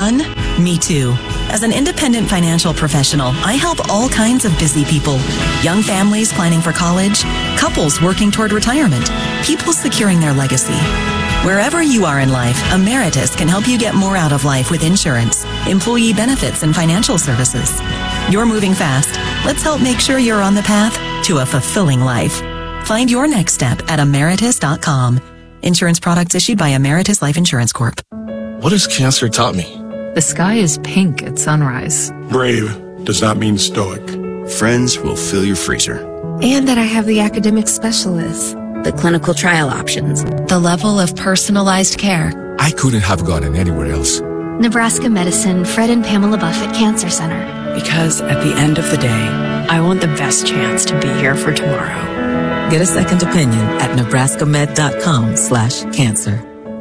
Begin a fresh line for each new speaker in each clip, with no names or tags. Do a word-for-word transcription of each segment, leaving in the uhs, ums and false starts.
fun? Me too. As an independent financial professional, I help all kinds of busy people. Young families planning for college, couples working toward retirement, people securing their legacy. Wherever you are in life, Emeritus can help you get more out of life with insurance, employee benefits, and financial services. You're moving fast. Let's help make sure you're on the path to a fulfilling life. Find your next step at emeritus dot com. Insurance products issued by Emeritus Life Insurance Corp.
What has cancer taught me?
The sky is pink at sunrise.
Brave does not mean stoic.
Friends will fill your freezer.
And that I have the academic specialists, the clinical trial options,
the level of personalized care.
I couldn't have gotten anywhere else.
Nebraska Medicine, Fred and Pamela Buffett Cancer Center.
Because at the end of the day, I want the best chance to be here for tomorrow.
Get a second opinion at nebraska med dot com slash cancer.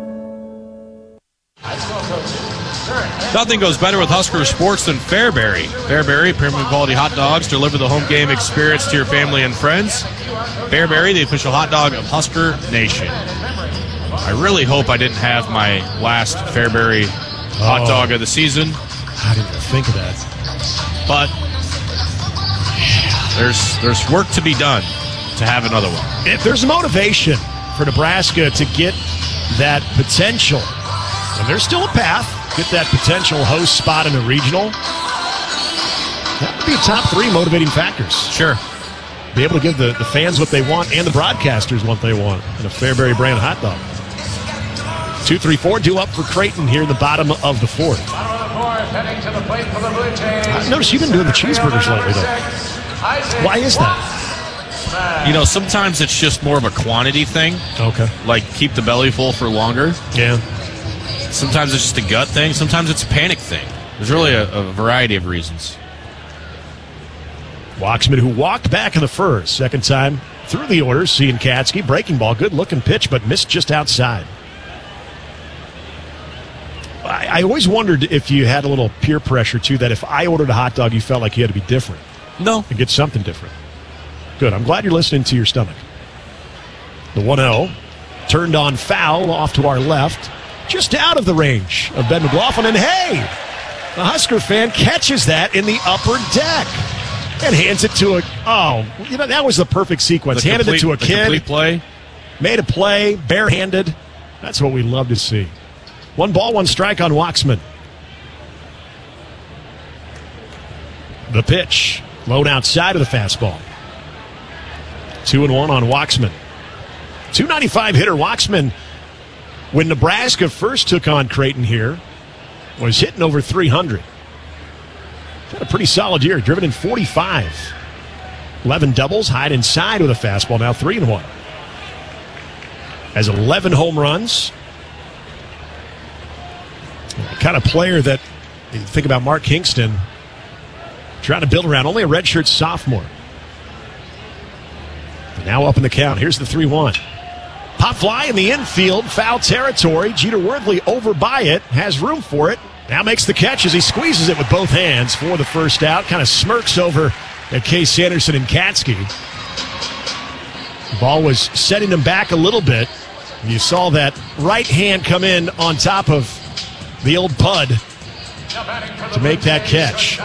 Nothing goes better with Husker Sports than Fairbury. Fairbury, premium quality hot dogs, deliver the home game experience to your family and friends. Fairbury, the official hot dog of Husker Nation. I really hope I didn't have my last Fairbury hot
oh,
dog of the season.
I didn't even think of that.
But there's there's work to be done to have another one.
If there's motivation for Nebraska to get that potential, and there's still a path, get that potential host spot in the regional, that would be top three motivating factors.
Sure.
Be able to give the, the fans what they want and the broadcasters what they want in a Fairbury brand hot dog. Two, three, four, due up for Creighton here in the bottom of the fourth. I noticed you've been doing the cheeseburgers lately, though. Why is that?
You know, sometimes it's just more of a quantity thing.
Okay.
Like, keep the belly full for longer.
Yeah.
Sometimes it's just a gut thing. Sometimes it's a panic thing. There's really a, a variety of reasons.
Waxman, who walked back in the first, second time through the orders, seeing Katsky, breaking ball, good-looking pitch, but missed just outside. I, I always wondered if you had a little peer pressure, too, that if I ordered a hot dog, you felt like you had to be different.
No.
And get something different. Good. I'm glad you're listening to your stomach. The one oh, turned on foul off to our left, just out of the range of Ben McLaughlin. And hey, the Husker fan catches that in the upper deck and hands it to a, oh, you know, that was the perfect sequence.
The
Handed
complete,
it to a
the
kid.
Complete play.
Made a play, barehanded. That's what we love to see. One ball, one strike on Waxman. The pitch, low outside of the fastball. Two and one on Waxman. two ninety-five hitter Waxman, when Nebraska first took on Creighton here, was hitting over three hundred. Had a pretty solid year, driven in forty-five. eleven doubles, hide inside with a fastball, now three and one. Has eleven home runs. The kind of player that, you think about Mark Kingston, trying to build around, only a redshirt sophomore. Now up in the count. Here's the three one. Pop fly in the infield, foul territory. Jeter Worthley over by it, has room for it. Now makes the catch as he squeezes it with both hands for the first out. Kind of smirks over at Case Sanderson and Katsky. The ball was setting him back a little bit. You saw that right hand come in on top of the old Pud to make that catch.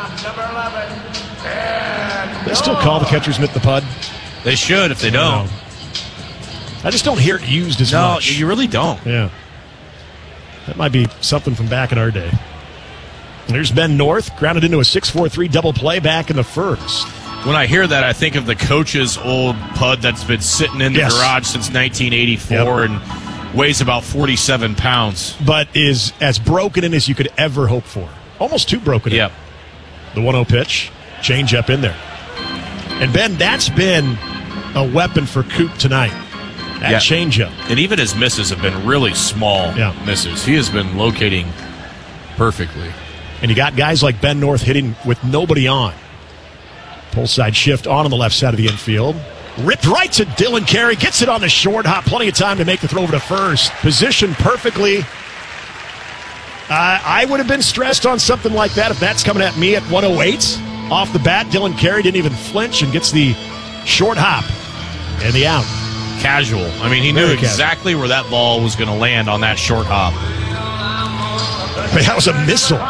They still call the catcher's mitt the Pud?
They should if they don't.
I just don't hear it used as
no,
much.
No, you really don't.
Yeah. That might be something from back in our day. And there's Ben North, grounded into a six four three double play back in the first.
When I hear that, I think of the coach's old Pud that's been sitting in the yes. garage since nineteen eighty-four yep. and weighs about forty-seven pounds.
But is as broken in as you could ever hope for. Almost too broken
yep.
in. The one oh pitch, change up in there. And, Ben, that's been a weapon for Coop tonight. That yeah. changeup.
And even his misses have been really small
yeah.
misses. He has been locating perfectly.
And you got guys like Ben North hitting with nobody on. Pull side shift on on the left side of the infield. Ripped right to Dylan Carey. Gets it on the short hop. Plenty of time to make the throw over to first. Positioned perfectly. Uh, I would have been stressed on something like that if that's coming at me at one oh eight. Off the bat, Dylan Carey didn't even flinch and gets the short hop and the out.
Casual. I mean, he Very knew exactly casual. where that ball was going to land on that short hop.
But that was a missile.